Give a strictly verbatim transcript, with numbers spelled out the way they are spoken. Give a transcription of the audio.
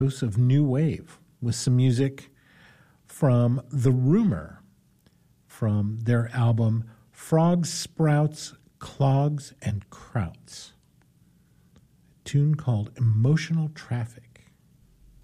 dose of new wave with some music from The Rumor from their album Frogs, Sprouts, Clogs, and Krauts. A tune called Emotional Traffic.